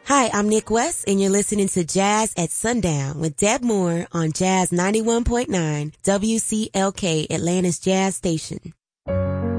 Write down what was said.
Hi, I'm Nick West, and you're listening to Jazz at Sundown with Deb Moore on Jazz 91.9 WCLK, Atlanta's Jazz Station.